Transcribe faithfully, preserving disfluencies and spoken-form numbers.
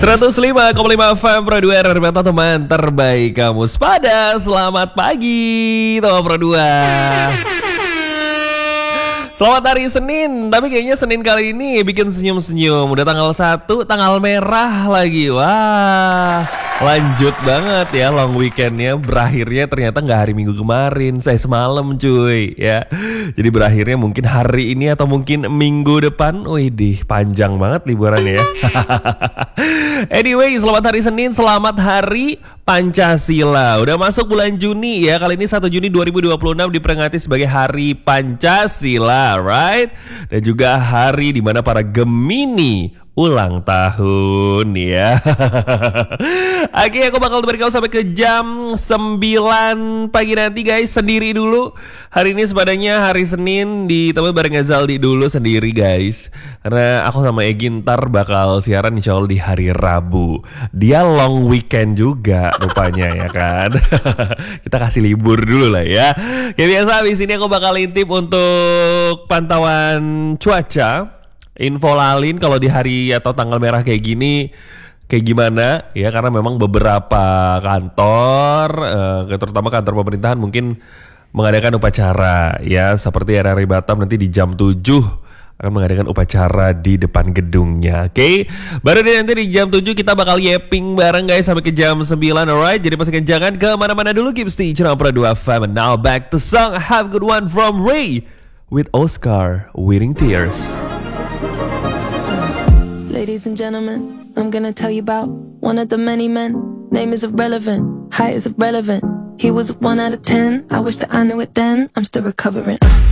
seratus lima koma lima F M Pro dua R R B teman terbaik kamu sepada. Selamat pagi teman Pro dua. Selamat hari Senin. Tapi kayaknya Senin kali ini bikin senyum-senyum. Udah tanggal satu, tanggal merah lagi. Wah, lanjut banget ya long weekendnya. Berakhirnya ternyata gak hari Minggu kemarin, saya semalam cuy ya. Jadi berakhirnya mungkin hari ini atau mungkin minggu depan. Widih, panjang banget liburannya ya. Anyway, selamat hari Senin, selamat hari Pancasila. Udah masuk bulan Juni ya. Kali ini satu Juni dua ribu dua puluh enam diperingati sebagai Hari Pancasila, right? Dan juga hari dimana para Gemini ulang tahun ya. Oke, aku bakal beri kau sampai ke jam sembilan pagi nanti guys. Sendiri dulu. Hari ini sepadanya hari Senin ditemani bareng Zaldi dulu sendiri guys. Karena aku sama Egy ntar bakal siaran insya Allah di hari Rabu. Dia long weekend juga rupanya ya kan. Kita kasih libur dulu lah ya. Kayak biasa habis ini aku bakal intip untuk pantauan cuaca. Info lalin kalau di hari atau tanggal merah kayak gini kayak gimana ya, karena memang beberapa kantor eh, terutama kantor pemerintahan mungkin mengadakan upacara ya, seperti R R I Batam nanti di jam tujuh akan mengadakan upacara di depan gedungnya. Oke, okay? Baru deh nanti di jam tujuh kita bakal yapping bareng guys sampai ke jam sembilan, alright? Jadi pastikan jangan kemana-mana dulu, keep stay tune on Pro dua F M. And now back to song Have a Good One from Ray with Oscar Wearing Tears. Ladies and gentlemen, I'm gonna tell you about one of the many men. Name is irrelevant, height is irrelevant. He was a one out of ten. I wish that I knew it then. I'm still recovering.